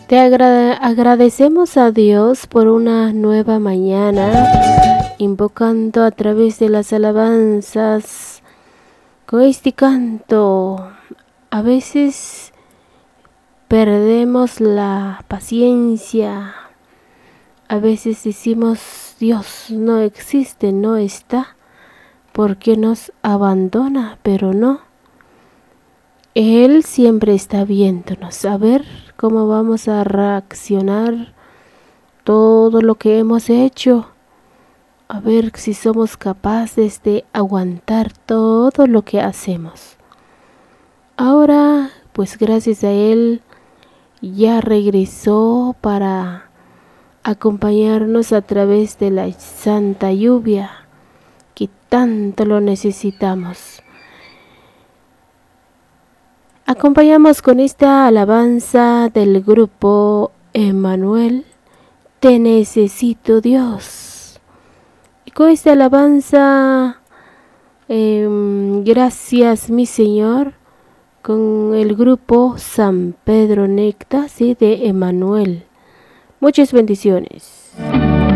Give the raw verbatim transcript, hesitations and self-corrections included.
Te agra agradecemos a Dios por una nueva mañana, invocando a través de las alabanzas con este canto. A veces perdemos la paciencia, a veces decimos Dios no existe, no está, porque nos abandona, pero no. Él siempre está viéndonos, a ver cómo vamos a reaccionar todo lo que hemos hecho, a ver si somos capaces de aguantar todo lo que hacemos. Ahora, pues gracias a Él, ya regresó para acompañarnos a través de la santa lluvia que tanto lo necesitamos. Acompañamos con esta alabanza del grupo Emmanuel, Te necesito Dios. Y con esta alabanza, eh, gracias mi Señor, con el grupo San Pedro Necta, ¿sí? De Emmanuel. Muchas bendiciones.